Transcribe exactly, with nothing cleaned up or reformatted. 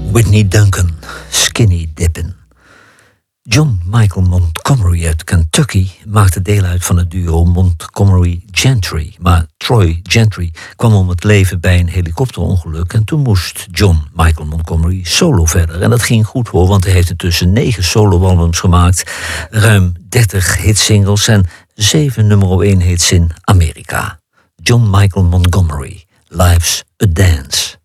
Whitney Duncan, Skinny Dippin'. John Michael Montgomery uit Kentucky maakte deel uit van het duo Montgomery-Gentry. Maar Troy Gentry kwam om het leven bij een helikopterongeluk en toen moest John Michael Montgomery solo verder. En dat ging goed hoor, want hij heeft intussen negen soloalbums gemaakt, ruim dertig hitsingles en zeven nummer één hits in Amerika. John Michael Montgomery, Life's a Dance.